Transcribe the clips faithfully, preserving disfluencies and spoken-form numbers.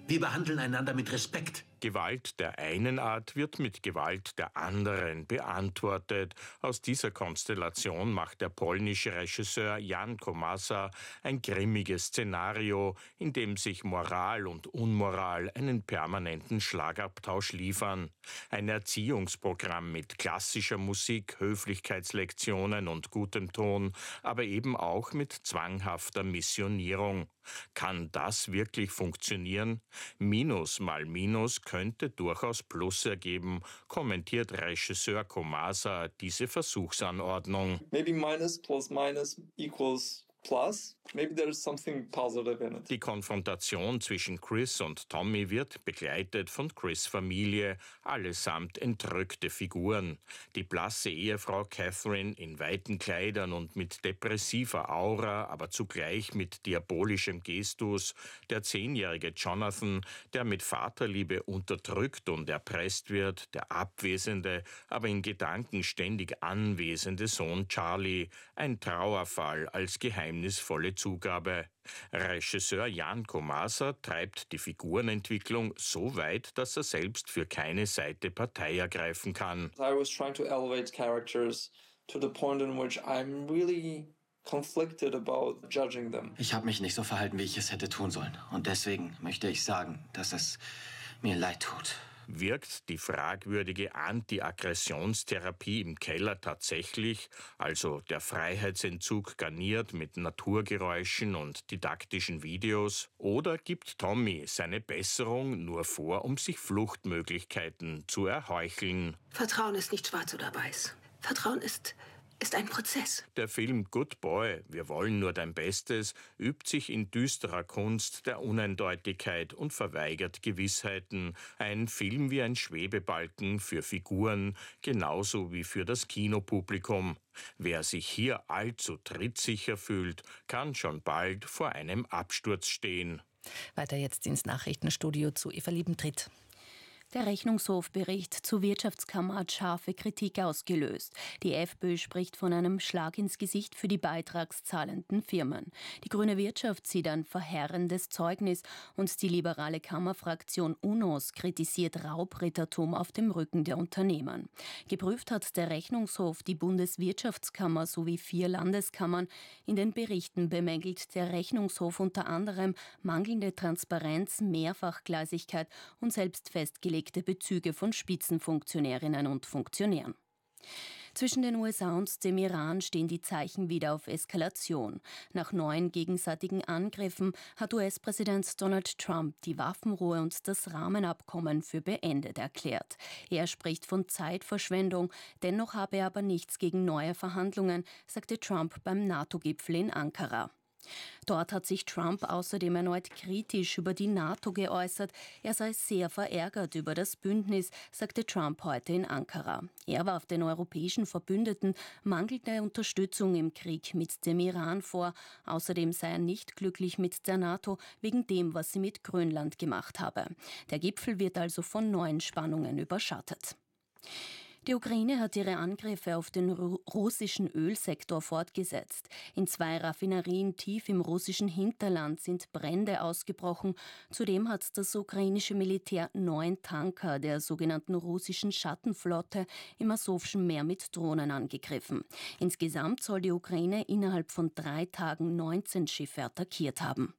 Wir behandeln einander mit Respekt. Gewalt der einen Art wird mit Gewalt der anderen beantwortet. Aus dieser Konstellation macht der polnische Regisseur Jan Komasa ein grimmiges Szenario, in dem sich Moral und Unmoral einen permanenten Schlagabtausch liefern. Ein Erziehungsprogramm mit klassischer Musik, Höflichkeitslektionen und gutem Ton, aber eben auch mit zwanghafter Missionierung. Kann das wirklich funktionieren? Minus mal Minus könnte durchaus Plus ergeben, kommentiert Regisseur Komasa diese Versuchsanordnung. Maybe minus plus minus equals plus. Maybe there's something positive in it. Die Konfrontation zwischen Chris und Tommy wird begleitet von Chris' Familie, allesamt entrückte Figuren. Die blasse Ehefrau Catherine in weiten Kleidern und mit depressiver Aura, aber zugleich mit diabolischem Gestus. Der zehnjährige Jonathan, der mit Vaterliebe unterdrückt und erpresst wird. Der abwesende, aber in Gedanken ständig anwesende Sohn Charlie. Ein Trauerfall als geheimnisvolle Zugabe. Regisseur Jan Komasa treibt die Figurenentwicklung so weit, dass er selbst für keine Seite Partei ergreifen kann. I was trying to elevate characters to the point in which I'm really conflicted about judging them. Ich habe mich nicht so verhalten, wie ich es hätte tun sollen. Und deswegen möchte ich sagen, dass es mir leid tut. Wirkt die fragwürdige Anti-Aggressionstherapie im Keller tatsächlich, also der Freiheitsentzug garniert mit Naturgeräuschen und didaktischen Videos, oder gibt Tommy seine Besserung nur vor, um sich Fluchtmöglichkeiten zu erheucheln? Vertrauen ist nicht schwarz oder weiß. Vertrauen ist ist ein Prozess. Der Film Good Boy, wir wollen nur dein Bestes, übt sich in düsterer Kunst der Uneindeutigkeit und verweigert Gewissheiten. Ein Film wie ein Schwebebalken für Figuren, genauso wie für das Kinopublikum. Wer sich hier allzu trittsicher fühlt, kann schon bald vor einem Absturz stehen. Weiter jetzt ins Nachrichtenstudio zu Eva Liebentritt. Der Rechnungshofbericht zur Wirtschaftskammer hat scharfe Kritik ausgelöst. Die FPÖ spricht von einem Schlag ins Gesicht für die beitragszahlenden Firmen. Die grüne Wirtschaft sieht ein verheerendes Zeugnis und die liberale Kammerfraktion UNOS kritisiert Raubrittertum auf dem Rücken der Unternehmen. Geprüft hat der Rechnungshof die Bundeswirtschaftskammer sowie vier Landeskammern. In den Berichten bemängelt der Rechnungshof unter anderem mangelnde Transparenz, Mehrfachgleisigkeit und selbst festgelegte Bezüge von Spitzenfunktionärinnen und Funktionären. Zwischen den U S A und dem Iran stehen die Zeichen wieder auf Eskalation. Nach neuen gegenseitigen Angriffen hat U S-Präsident Donald Trump die Waffenruhe und das Rahmenabkommen für beendet erklärt. Er spricht von Zeitverschwendung, dennoch habe er aber nichts gegen neue Verhandlungen, sagte Trump beim NATO-Gipfel in Ankara. Dort hat sich Trump außerdem erneut kritisch über die NATO geäußert. Er sei sehr verärgert über das Bündnis, sagte Trump heute in Ankara. Er warf den europäischen Verbündeten mangelnde Unterstützung im Krieg mit dem Iran vor. Außerdem sei er nicht glücklich mit der NATO wegen dem, was sie mit Grönland gemacht habe. Der Gipfel wird also von neuen Spannungen überschattet. Die Ukraine hat ihre Angriffe auf den ru- russischen Ölsektor fortgesetzt. In zwei Raffinerien tief im russischen Hinterland sind Brände ausgebrochen. Zudem hat das ukrainische Militär neun Tanker der sogenannten russischen Schattenflotte im Asowschen Meer mit Drohnen angegriffen. Insgesamt soll die Ukraine innerhalb von drei Tagen neunzehn Schiffe attackiert haben.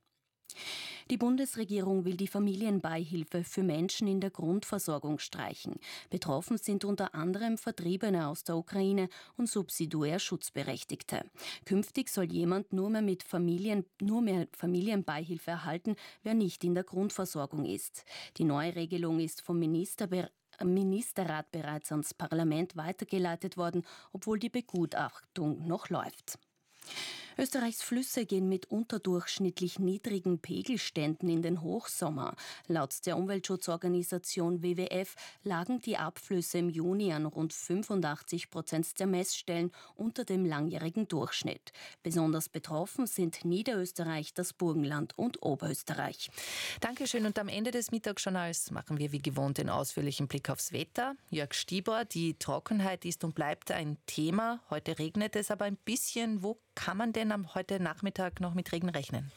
Die Bundesregierung will die Familienbeihilfe für Menschen in der Grundversorgung streichen. Betroffen sind unter anderem Vertriebene aus der Ukraine und subsidiär Schutzberechtigte. Künftig soll jemand nur mehr mit Familien, nur mehr Familienbeihilfe erhalten, wer nicht in der Grundversorgung ist. Die neue Regelung ist vom Ministerber- Ministerrat bereits ans Parlament weitergeleitet worden, obwohl die Begutachtung noch läuft. Österreichs Flüsse gehen mit unterdurchschnittlich niedrigen Pegelständen in den Hochsommer. Laut der Umweltschutzorganisation W W F lagen die Abflüsse im Juni an rund fünfundachtzig Prozent der Messstellen unter dem langjährigen Durchschnitt. Besonders betroffen sind Niederösterreich, das Burgenland und Oberösterreich. Dankeschön. Und am Ende des Mittagsjournals machen wir wie gewohnt den ausführlichen Blick aufs Wetter. Jörg Stieber, die Trockenheit ist und bleibt ein Thema. Heute regnet es aber ein bisschen. Wo kann man denn am heute Nachmittag noch mit Regen rechnen?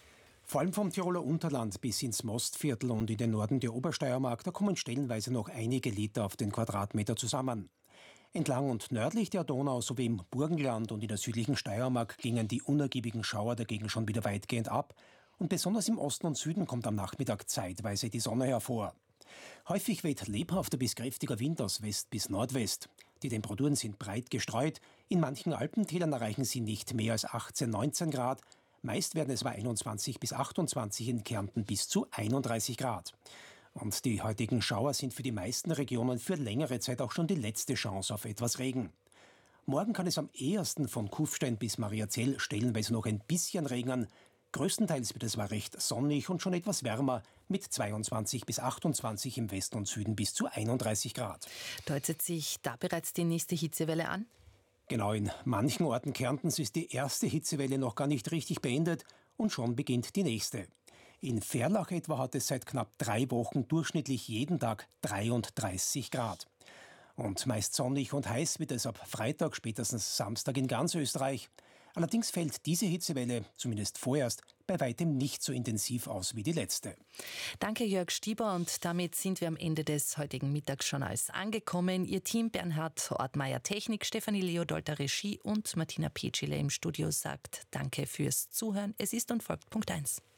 Vor allem vom Tiroler Unterland bis ins Mostviertel und in den Norden der Obersteiermark, da kommen stellenweise noch einige Liter auf den Quadratmeter zusammen. Entlang und nördlich der Donau sowie im Burgenland und in der südlichen Steiermark gingen die unergiebigen Schauer dagegen schon wieder weitgehend ab. Und besonders im Osten und Süden kommt am Nachmittag zeitweise die Sonne hervor. Häufig weht lebhafter bis kräftiger Wind aus West bis Nordwest. Die Temperaturen sind breit gestreut. In manchen Alpentälern erreichen sie nicht mehr als achtzehn, neunzehn Grad. Meist werden es bei einundzwanzig bis achtundzwanzig, in Kärnten bis zu einunddreißig Grad. Und die heutigen Schauer sind für die meisten Regionen für längere Zeit auch schon die letzte Chance auf etwas Regen. Morgen kann es am ehesten von Kufstein bis Mariazell stellenweise noch ein bisschen regnen. Größtenteils wird es aber recht sonnig und schon etwas wärmer mit zweiundzwanzig bis achtundzwanzig im Westen und Süden bis zu einunddreißig Grad. Deutet sich da bereits die nächste Hitzewelle an? Genau, in manchen Orten Kärntens ist die erste Hitzewelle noch gar nicht richtig beendet und schon beginnt die nächste. In Verlach etwa hat es seit knapp drei Wochen durchschnittlich jeden Tag dreiunddreißig Grad. Und meist sonnig und heiß wird es ab Freitag, spätestens Samstag in ganz Österreich. Allerdings fällt diese Hitzewelle, zumindest vorerst, bei weitem nicht so intensiv aus wie die letzte. Danke Jörg Stieber, und damit sind wir am Ende des heutigen Mittagsjournals angekommen. Ihr Team Bernhard Ortmeier Technik, Stefanie Leodolter Regie und Martina Petschile im Studio sagt Danke fürs Zuhören. Es ist und folgt Punkt eins.